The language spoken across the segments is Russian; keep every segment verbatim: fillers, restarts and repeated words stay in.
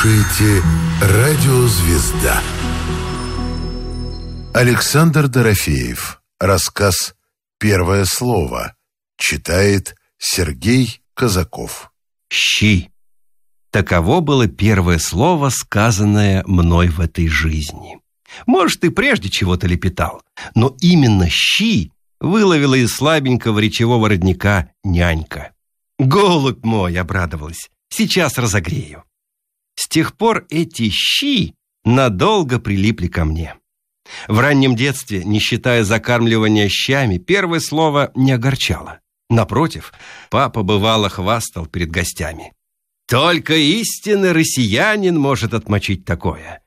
слушаете «Радио Звезда». Александр Дорофеев. Рассказ «Первое слово». Читает Сергей Казаков. Щи. Таково было первое слово, сказанное мной в этой жизни. Может, и прежде чего-то лепетал, но именно щи выловила из слабенького речевого родника нянька. «Голубь мой!» — обрадовалась. «Сейчас разогрею». С тех пор эти щи надолго прилипли ко мне. В раннем детстве, не считая закармливания щами, первое слово не огорчало. Напротив, папа бывало хвастал перед гостями. «Только истинный россиянин может отмочить такое.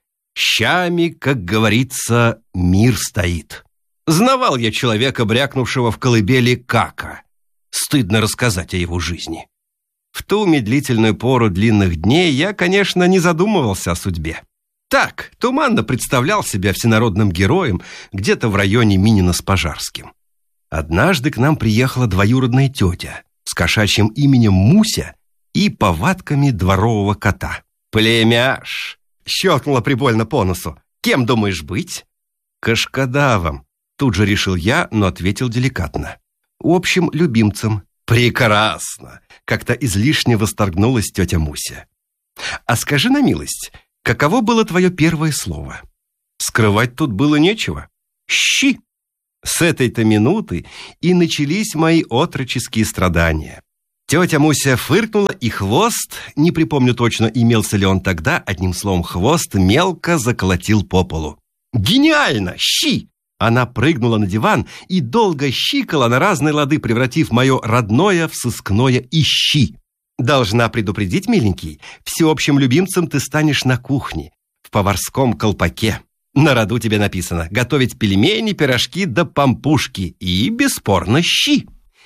Щами, как говорится, мир стоит». Знавал я человека, брякнувшего в колыбели кака. Стыдно рассказать о его жизни. В ту медлительную пору длинных дней я, конечно, не задумывался о судьбе. Так, туманно представлял себя всенародным героем где-то в районе Минина с Пожарским. Однажды к нам приехала двоюродная тетя с кошачьим именем Муся и повадками дворового кота. «Племяш!» — щелкнула прибольно по носу. «Кем думаешь быть?» «Кашкадавом», — тут же решил я, но ответил деликатно. «В общем, любимцем». «Прекрасно!» — как-то излишне восторгнулась тетя Муся. «А скажи на милость, каково было твое первое слово?» Скрывать тут было нечего. «Щи!» С этой-то минуты и начались мои отроческие страдания. Тетя Муся фыркнула, и хвост, не припомню точно, имелся ли он тогда, одним словом, хвост мелко заколотил по полу. «Гениально! Щи!» Она прыгнула на диван и долго щикала на разные лады, превратив мое родное в сыскное ищи. «Должна предупредить, миленький, всеобщим любимцем ты станешь на кухне, в поварском колпаке. На роду тебе написано готовить пельмени, пирожки да пампушки и, бесспорно, щи».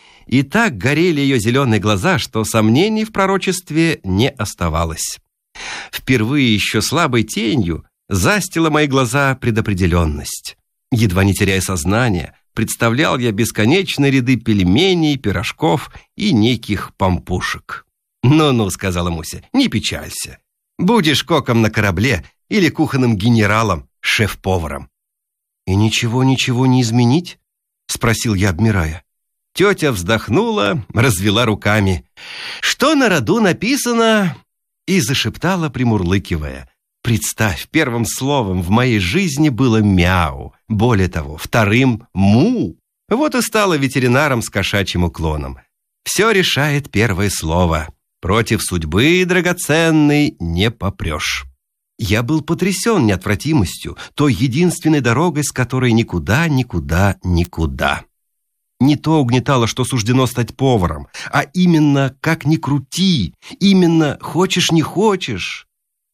И так горели ее зеленые глаза, что сомнений в пророчестве не оставалось. Впервые еще слабой тенью застила мои глаза предопределенность. Едва не теряя сознание, представлял я бесконечные ряды пельменей, пирожков и неких пампушек. «Ну-ну», — сказала Муся, — «не печалься. Будешь коком на корабле или кухонным генералом, шеф-поваром». «И ничего-ничего не изменить?» — спросил я, обмирая. Тетя вздохнула, развела руками. «Что на роду написано?» И зашептала, примурлыкивая. «Представь, первым словом в моей жизни было мяу, более того, вторым му. Вот и стала ветеринаром с кошачьим уклоном. Все решает первое слово. Против судьбы драгоценной не попрешь». Я был потрясен неотвратимостью, той единственной дорогой, с которой никуда, никуда, никуда. Не то угнетало, что суждено стать поваром, а именно, как ни крути, именно хочешь не хочешь.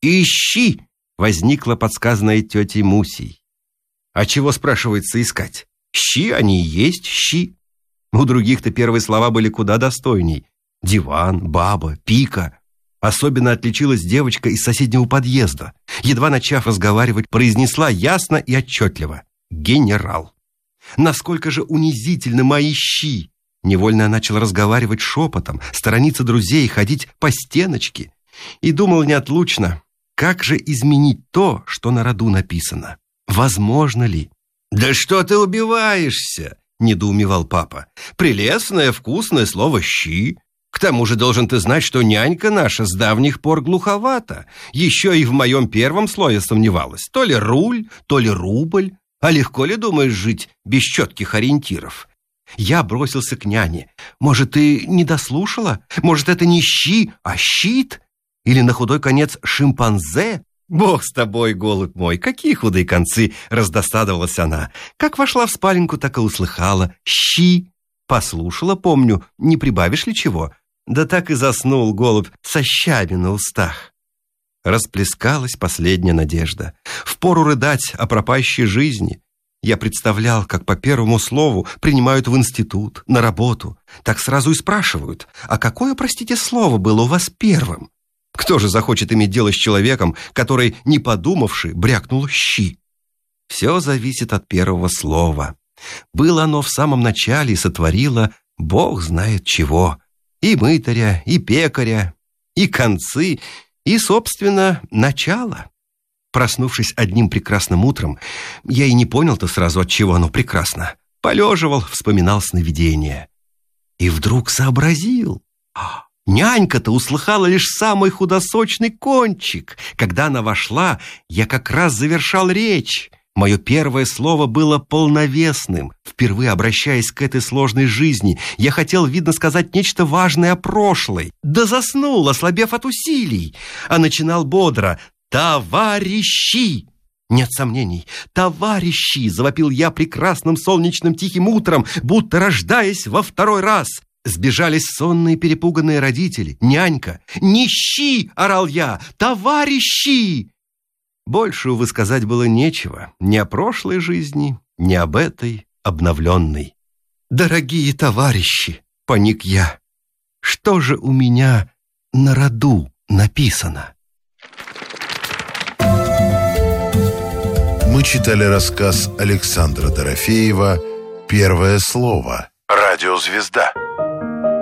«Ищи!» — возникла подсказанная тетей Мусей. А чего, спрашивается, искать? Щи они и есть щи. У других-то первые слова были куда достойней. Диван, баба, пика. Особенно отличилась девочка из соседнего подъезда. Едва начав разговаривать, произнесла ясно и отчетливо: «Генерал». Насколько же унизительны мои щи! Невольно я начал разговаривать шепотом, сторониться друзей, ходить по стеночке. И думал неотлучно, как же изменить то, что на роду написано? Возможно ли? «Да что ты убиваешься?» — недоумевал папа. «Прелестное, вкусное слово «щи». К тому же должен ты знать, что нянька наша с давних пор глуховата. Еще и в моем первом слое сомневалась. То ли руль, то ли рубль. А легко ли, думаешь, жить без четких ориентиров?» Я бросился к няне. «Может, ты не дослушала? Может, это не щи, а щит? Или на худой конец шимпанзе?» «Бог с тобой, голубь мой, какие худые концы!» — раздосадовалась она. Как вошла в спаленку, так и услыхала: «Щи!» Послушала, помню, не прибавишь ли чего? Да так и заснул голубь со щами на устах. Расплескалась последняя надежда. Впору рыдать о пропащей жизни. Я представлял, как по первому слову принимают в институт, на работу. Так сразу и спрашивают: «А какое, простите, слово было у вас первым?» Кто же захочет иметь дело с человеком, который, не подумавши, брякнул щи? Все зависит от первого слова. Было оно в самом начале и сотворило бог знает чего. И мытаря, и пекаря, и концы, и, собственно, начало. Проснувшись одним прекрасным утром, я и не понял-то сразу, от чего оно прекрасно. Полеживал, вспоминал сновидения. И вдруг сообразил. Нянька-то услыхала лишь самый худосочный кончик. Когда она вошла, я как раз завершал речь. Мое первое слово было полновесным. Впервые обращаясь к этой сложной жизни, я хотел, видно, сказать нечто важное о прошлой. Да заснул, ослабев от усилий. А начинал бодро: «Товарищи!» Нет сомнений. «Товарищи!» — завопил я прекрасным солнечным тихим утром, будто рождаясь во второй раз. Сбежались сонные перепуганные родители, нянька. «Нищи!» — орал я. «Товарищи!» Больше, увы, сказать было нечего. Ни о прошлой жизни, ни об этой обновленной. «Дорогие товарищи!» — поник я. «Что же у меня на роду написано?» Мы читали рассказ Александра Дорофеева «Первое слово». Радиозвезда.